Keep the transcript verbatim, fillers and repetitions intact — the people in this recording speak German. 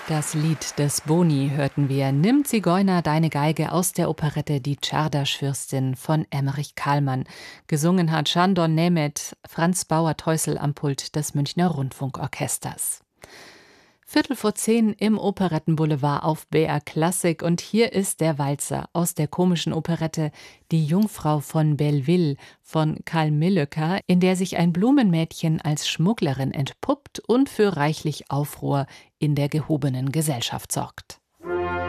Das Lied des Boni hörten wir. Nimm Zigeuner deine Geige aus der Operette Die Czardasch-Fürstin von Emmerich Kahlmann. Gesungen hat Sándor Németh, Franz Bauer-Teusel am Pult des Münchner Rundfunkorchesters. Viertel vor zehn im Operettenboulevard auf B R Klassik und hier ist der Walzer aus der komischen Operette Die Jungfrau von Belleville von Karl Millöcker, in der sich ein Blumenmädchen als Schmugglerin entpuppt und für reichlich Aufruhr in der gehobenen Gesellschaft sorgt.